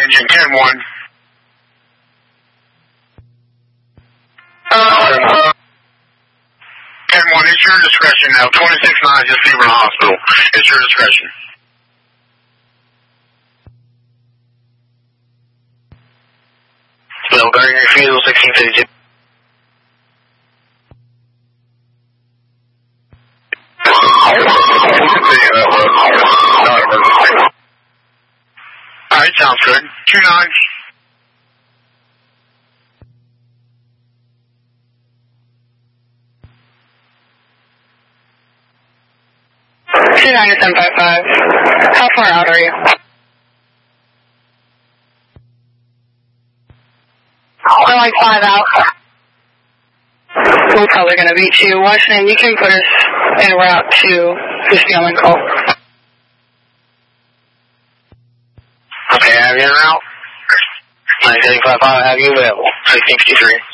engine, 10-1. It's your discretion now. 26-9, just leave her in the hospital. It's your discretion. No, guarding refusal, 1652. Alright, sounds good. 2-9. How far out are you? We're like 5 out. We're probably going to beat you. Washington, you can put us en route to Christian and Cole. Okay, I have you en route. 975, I have you available. 1653.